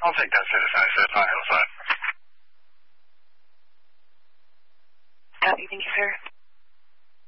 I'll take that citizen. I said hi, hillside. Thank you, sir.